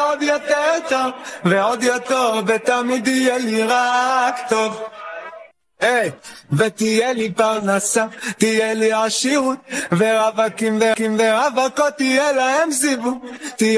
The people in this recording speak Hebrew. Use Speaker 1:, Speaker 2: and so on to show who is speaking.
Speaker 1: עוד יותר טוב, ועוד יותר, ותמיד יהיה לי רק טוב. היי, ותהיה לי פרנסה, תהיה לי עשירות, ורווקים ורווקות תהיה להם זיווג.